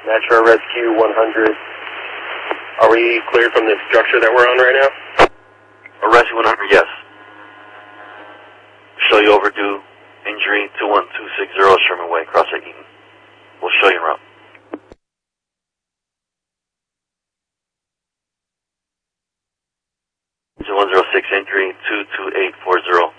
Metro Rescue 100. Are we cleared from the structure that we're on right now? Rescue 100, yes. Show you overdue. Injury 21260 Sherman Way, Cross Lake Eaton. We'll show you en route. 106 injury 22840.